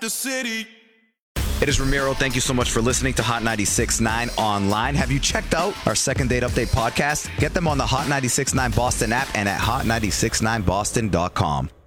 the city. It is Ramiro. Thank you so much for listening to Hot 96.9 online. Have you checked out our Second Date Update podcast? Get them on the Hot 96.9 Boston app and at hot969boston.com.